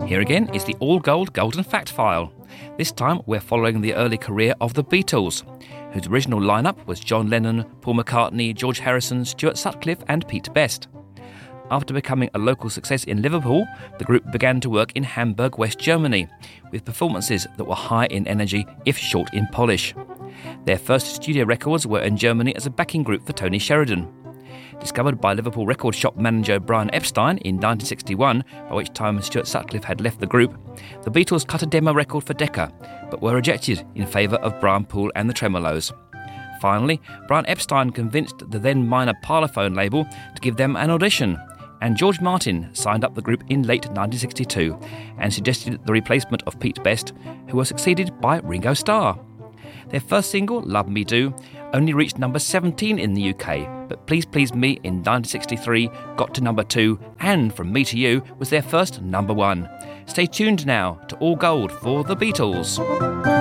Here again is the all-gold Golden Fact File. This time we're following the early career of the Beatles, whose original lineup was John Lennon, Paul McCartney, George Harrison, Stuart Sutcliffe and Pete Best. After becoming a local success in Liverpool, the group began to work in Hamburg, West Germany, with performances that were high in energy if short in polish. Their first studio records were in Germany as a backing group for Tony Sheridan. Discovered by Liverpool record shop manager Brian Epstein in 1961, by which time Stuart Sutcliffe had left the group, the Beatles cut a demo record for Decca, but were rejected in favour of Brian Poole and the Tremolos. Finally, Brian Epstein convinced the then minor Parlophone label to give them an audition, and George Martin signed up the group in late 1962 and suggested the replacement of Pete Best, who was succeeded by Ringo Starr. Their first single, Love Me Do, only reached number 17 in the UK, but Please Please Me in 1963 got to number 2, and From Me to You was their first number 1. Stay tuned now to All Gold for the Beatles.